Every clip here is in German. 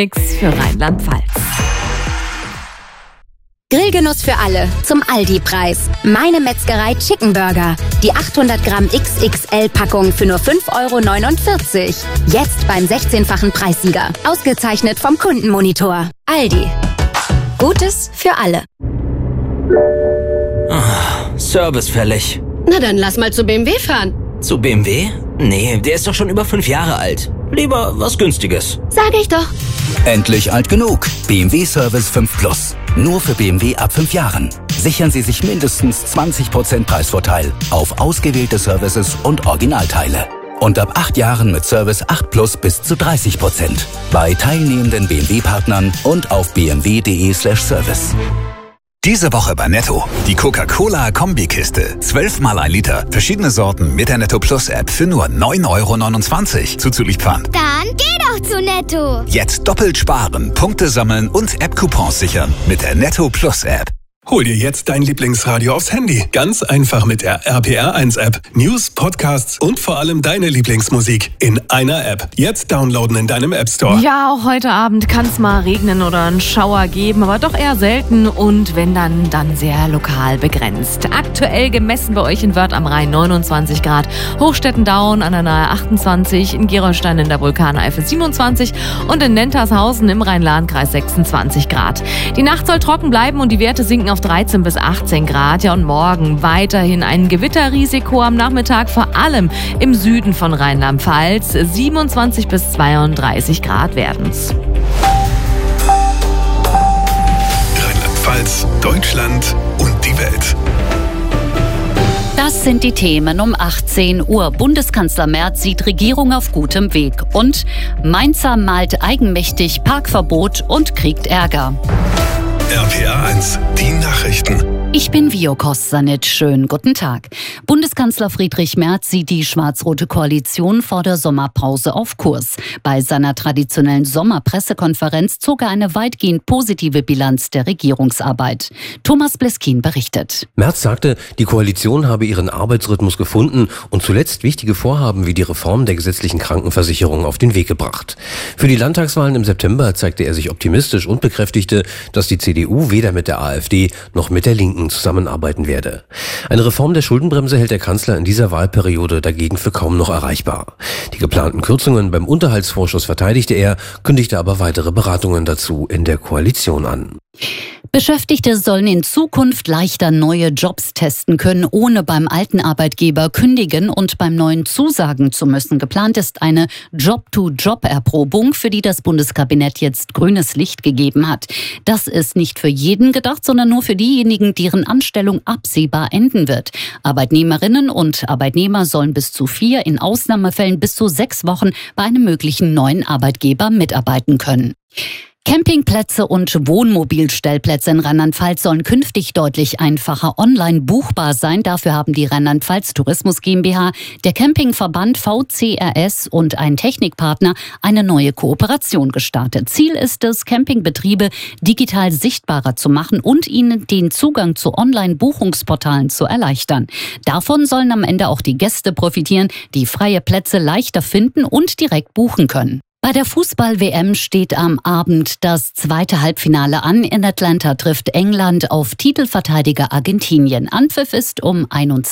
Nix für Rheinland-Pfalz. Grillgenuss für alle zum Aldi-Preis. Meine Metzgerei Chicken Burger. Die 800 Gramm XXL-Packung für nur 5,49 €. Jetzt beim 16-fachen Preissieger. Ausgezeichnet vom Kundenmonitor. Aldi. Gutes für alle. Service fällig. Na dann lass mal zu BMW fahren. Zu BMW? Nee, der ist doch schon über 5 Jahre alt. Lieber was Günstiges. Sag ich doch. Endlich alt genug. BMW Service 5 Plus. Nur für BMW ab 5 Jahren. Sichern Sie sich mindestens 20% Preisvorteil auf ausgewählte Services und Originalteile. Und ab 8 Jahren mit Service 8 Plus bis zu 30%. Bei teilnehmenden BMW-Partnern und auf bmw.de/service. Diese Woche bei Netto. Die Coca-Cola-Kombikiste. 12 mal 1 Liter. Verschiedene Sorten mit der Netto Plus App für nur 9,29 € zuzüglich Pfand. Dann geh doch zu Netto. Jetzt doppelt sparen, Punkte sammeln und App-Coupons sichern mit der Netto Plus App. Hol dir jetzt dein Lieblingsradio aufs Handy. Ganz einfach mit der RPR1-App. News, Podcasts und vor allem deine Lieblingsmusik in einer App. Jetzt downloaden in deinem App Store. Ja, auch heute Abend kann es mal regnen oder einen Schauer geben, aber doch eher selten und wenn dann sehr lokal begrenzt. Aktuell gemessen bei euch in Wörth am Rhein 29 Grad, Hochstetten-Daun an der Nahe 28, in Gerolstein in der Vulkaneifel 27 und in Nentershausen im Rhein-Lahn-Kreis 26 Grad. Die Nacht soll trocken bleiben und die Werte sinken auf 13 bis 18 Grad. Ja, und morgen weiterhin ein Gewitterrisiko am Nachmittag, vor allem im Süden von Rheinland-Pfalz. 27 bis 32 Grad werden's. Rheinland-Pfalz, Deutschland und die Welt. Das sind die Themen um 18 Uhr. Bundeskanzler Merz sieht Regierung auf gutem Weg. Und Mainzer malt eigenmächtig Parkverbot und kriegt Ärger. RPR1, die Nachrichten. Ich bin Vio Kostanic. Schönen guten Tag. Bundeskanzler Friedrich Merz sieht die schwarz-rote Koalition vor der Sommerpause auf Kurs. Bei seiner traditionellen Sommerpressekonferenz zog er eine weitgehend positive Bilanz der Regierungsarbeit. Thomas Bleskin berichtet. Merz sagte, die Koalition habe ihren Arbeitsrhythmus gefunden und zuletzt wichtige Vorhaben wie die Reform der gesetzlichen Krankenversicherung auf den Weg gebracht. Für die Landtagswahlen im September zeigte er sich optimistisch und bekräftigte, dass die CDU weder mit der AfD noch mit der Linken zusammenarbeiten werde. Eine Reform der Schuldenbremse hält der Kanzler in dieser Wahlperiode dagegen für kaum noch erreichbar. Die geplanten Kürzungen beim Unterhaltsvorschuss verteidigte er, kündigte aber weitere Beratungen dazu in der Koalition an. Beschäftigte sollen in Zukunft leichter neue Jobs testen können, ohne beim alten Arbeitgeber kündigen und beim neuen zusagen zu müssen. Geplant ist eine Job-to-Job-Erprobung, für die das Bundeskabinett jetzt grünes Licht gegeben hat. Das ist nicht für jeden gedacht, sondern nur für diejenigen, deren Anstellung absehbar enden wird. Arbeitnehmerinnen und Arbeitnehmer sollen bis zu 4, in Ausnahmefällen bis zu 6 Wochen bei einem möglichen neuen Arbeitgeber mitarbeiten können. Campingplätze und Wohnmobilstellplätze in Rheinland-Pfalz sollen künftig deutlich einfacher online buchbar sein. Dafür haben die Rheinland-Pfalz Tourismus GmbH, der Campingverband VCRS und ein Technikpartner eine neue Kooperation gestartet. Ziel ist es, Campingbetriebe digital sichtbarer zu machen und ihnen den Zugang zu Online-Buchungsportalen zu erleichtern. Davon sollen am Ende auch die Gäste profitieren, die freie Plätze leichter finden und direkt buchen können. Bei der Fußball-WM steht am Abend das zweite Halbfinale an. In Atlanta trifft England auf Titelverteidiger Argentinien. Anpfiff ist um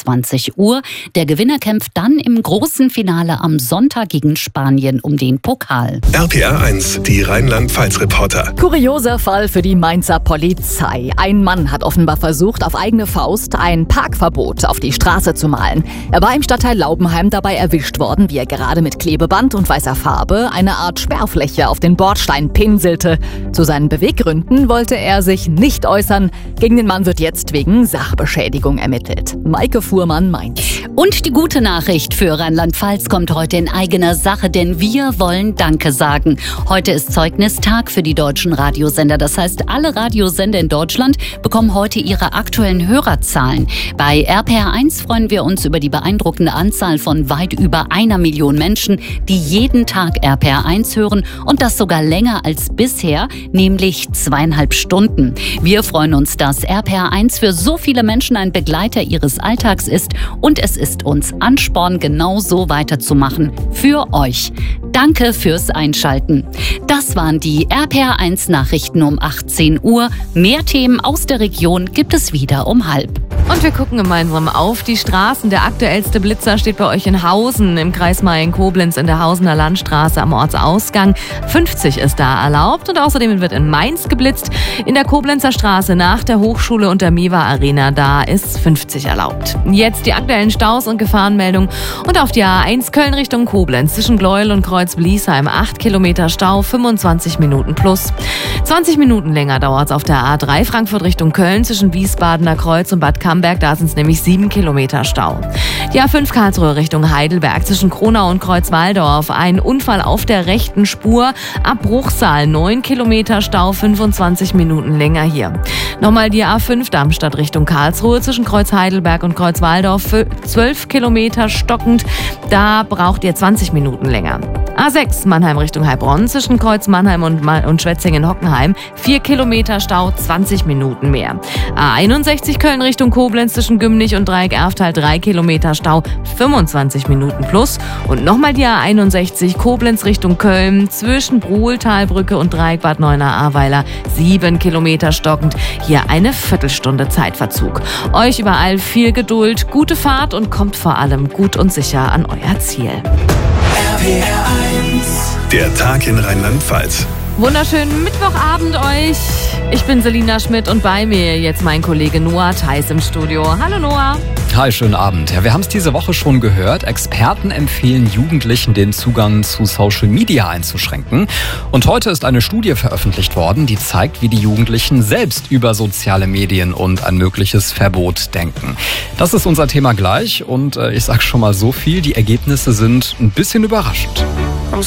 21 Uhr. Der Gewinner kämpft dann im großen Finale am Sonntag gegen Spanien um den Pokal. RPR1, die Rheinland-Pfalz-Reporter. Kurioser Fall für die Mainzer Polizei. Ein Mann hat offenbar versucht, auf eigene Faust ein Parkverbot auf die Straße zu malen. Er war im Stadtteil Laubenheim dabei erwischt worden, wie er gerade mit Klebeband und weißer Farbe eine Art Sperrfläche auf den Bordstein pinselte. Zu seinen Beweggründen wollte er sich nicht äußern. Gegen den Mann wird jetzt wegen Sachbeschädigung ermittelt. Maike Fuhrmann, Mainz. Und die gute Nachricht für Rheinland-Pfalz kommt heute in eigener Sache, denn wir wollen Danke sagen. Heute ist Zeugnistag für die deutschen Radiosender. Das heißt, alle Radiosender in Deutschland bekommen heute ihre aktuellen Hörerzahlen. Bei RPR1 freuen wir uns über die beeindruckende Anzahl von weit über 1 Million Menschen, die jeden Tag RPR1 RPR1 hören und das sogar länger als bisher, nämlich 2,5 Stunden. Wir freuen uns, dass RPR1 für so viele Menschen ein Begleiter ihres Alltags ist und es ist uns Ansporn, genau so weiterzumachen. Für euch. Danke fürs Einschalten. Das waren die RPR1 Nachrichten um 18 Uhr. Mehr Themen aus der Region gibt es wieder um 12:30. Und wir gucken gemeinsam auf die Straßen. Der aktuellste Blitzer steht bei euch in Hausen im Kreis Mayen-Koblenz in der Hausener Landstraße am Ortsausgang. 50 ist da erlaubt und außerdem wird in Mainz geblitzt. In der Koblenzer Straße nach der Hochschule und der Miwa Arena, da ist 50 erlaubt. Jetzt die aktuellen Staus und Gefahrenmeldungen. Und auf die A1 Köln Richtung Koblenz zwischen Gleuel und Kreuz-Bliesheim 8 Kilometer Stau, 25 Minuten plus. 20 Minuten länger dauert es auf der A3 Frankfurt Richtung Köln zwischen Wiesbadener Kreuz und Bad Camberg. Da sind es nämlich 7 Kilometer Stau. Die A5 Karlsruhe Richtung Heidelberg zwischen Kronau und Kreuzwaldorf. Ein Unfall auf der rechten Spur. Ab Bruchsal 9 Kilometer Stau, 25 Minuten länger hier. Nochmal die A5 Darmstadt Richtung Karlsruhe zwischen Kreuz Heidelberg und Kreuzwaldorf. 12 Kilometer stockend. Da braucht ihr 20 Minuten länger. A6 Mannheim Richtung Heilbronn zwischen Kreuz Mannheim und Schwetzingen-Hockenheim. 4 Kilometer Stau, 20 Minuten mehr. A61 Köln Richtung Koblenz zwischen Gümnich und Dreieck Erftal 3 Kilometer Stau, 25 Minuten plus. Und nochmal die A61 Koblenz Richtung Köln zwischen Bruhltalbrücke und Dreieck Bad Neuenahr-Ahrweiler 7 Kilometer stockend. Hier eine Viertelstunde Zeitverzug. Euch überall viel Geduld, gute Fahrt und kommt vor allem gut und sicher an euer Ziel. RPR1. Der Tag in Rheinland-Pfalz. Wunderschönen Mittwochabend euch. Ich bin Selina Schmidt und bei mir jetzt mein Kollege Noah Theis im Studio. Hallo Noah. Hi, schönen Abend. Ja, wir haben es diese Woche schon gehört. Experten empfehlen Jugendlichen, den Zugang zu Social Media einzuschränken. Und heute ist eine Studie veröffentlicht worden, die zeigt, wie die Jugendlichen selbst über soziale Medien und ein mögliches Verbot denken. Das ist unser Thema gleich und ich sage schon mal so viel, die Ergebnisse sind ein bisschen überraschend.